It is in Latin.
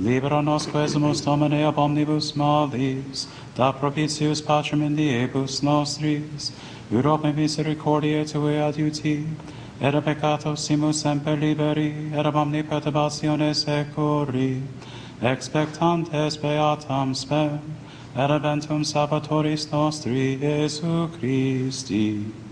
Libera nos quesumus Domine ab omnibus malis, da propitius Patrem in diebus nostris, Europe misericordiae Tue adiuti, et a peccato simus semper liberi, et ab omni perturbatione securi, expectantes beatam spem, et adventum Salvatoris nostri, Iesu Christi.